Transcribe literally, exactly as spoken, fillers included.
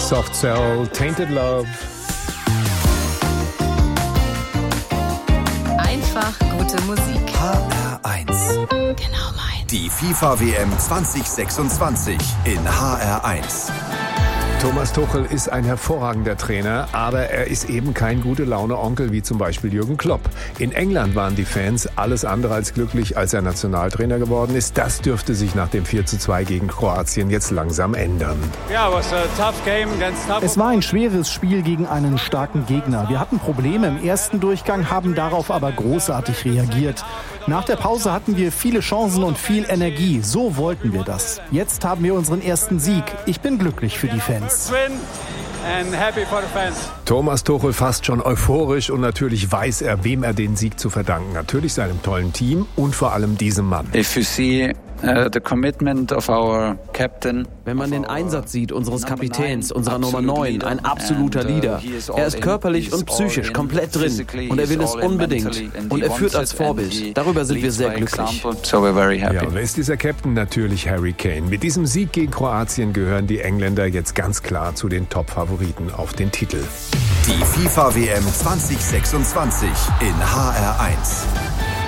Soft Cell, Tainted Love. Einfach gute Musik. H R eins. Genau meins. Die FIFA-W M zwanzig sechsundzwanzig in H R eins. Thomas Tuchel ist ein hervorragender Trainer, aber er ist eben kein Gute-Laune-Onkel wie zum Beispiel Jürgen Klopp. In England waren die Fans alles andere als glücklich, als er Nationaltrainer geworden ist. Das dürfte sich nach dem vier zu zwei gegen Kroatien jetzt langsam ändern. Es war ein schweres Spiel gegen einen starken Gegner. Wir hatten Probleme im ersten Durchgang, haben darauf aber großartig reagiert. Nach der Pause hatten wir viele Chancen und viel Energie. So wollten wir das. Jetzt haben wir unseren ersten Sieg. Ich bin glücklich für die Fans. Thomas Tuchel fast schon euphorisch und natürlich weiß er, wem er den Sieg zu verdanken. Natürlich seinem tollen Team und vor allem diesem Mann. If you see uh, the commitment of our captain. Wenn man den Einsatz sieht unseres Kapitäns, unserer Nummer neun, ein absoluter Leader. Er ist körperlich und psychisch komplett drin und er will es unbedingt. Und er führt als Vorbild. Darüber sind wir sehr glücklich. So we're very happy. Ja, und wer ist dieser Captain? Natürlich Harry Kane. Mit diesem Sieg gegen Kroatien gehören die Engländer jetzt ganz klar zu den Top-Favoriten auf den Titel. Die FIFA-W M zwanzig sechsundzwanzig in H R eins.